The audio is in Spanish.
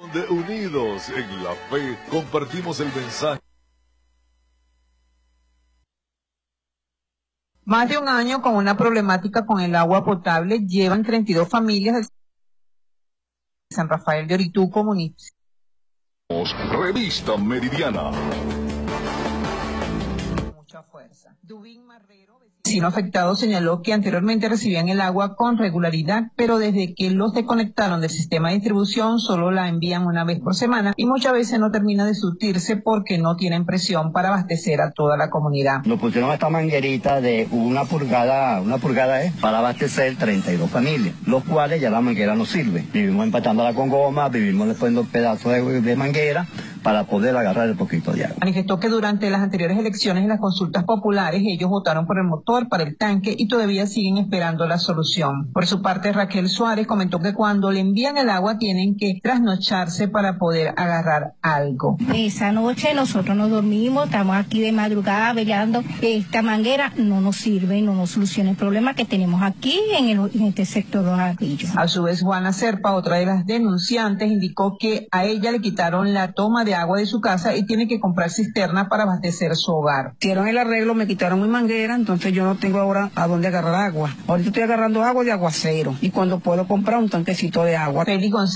donde unidos en la fe compartimos el mensaje. Más de un año con una problemática con el agua potable llevan 32 familias de San Rafael de Orituco, municipio. Revista Meridiana. Mucha fuerza. Dubín Marrero, vecino afectado, señaló que anteriormente recibían el agua con regularidad, pero desde que los desconectaron del sistema de distribución solo la envían una vez por semana y muchas veces no termina de surtirse porque no tienen presión para abastecer a toda la comunidad. Nos pusieron esta manguerita de una pulgada para abastecer 32 familias, los cuales ya la manguera no sirve. Vivimos empatándola con goma, vivimos poniendo pedazos de manguera para poder agarrar el poquito de agua. Manifestó que durante las anteriores elecciones y las consultas populares ellos votaron por el motor, para el tanque y todavía siguen esperando la solución. Por su parte, Raquel Suárez comentó que cuando le envían el agua tienen que trasnocharse para poder agarrar algo. Esa noche nosotros nos dormimos, estamos aquí de madrugada velando. Esta manguera no nos sirve, no nos soluciona el problema que tenemos aquí en este sector de Los Ardillos. A su vez, Juana Serpa, otra de las denunciantes, indicó que a ella le quitaron la toma de agua de su casa y tiene que comprar cisterna para abastecer su hogar. Hicieron el arreglo, me quitaron mi manguera, entonces yo no tengo ahora a dónde agarrar agua. Ahorita estoy agarrando agua de aguacero y cuando puedo comprar un tanquecito de agua. Félix González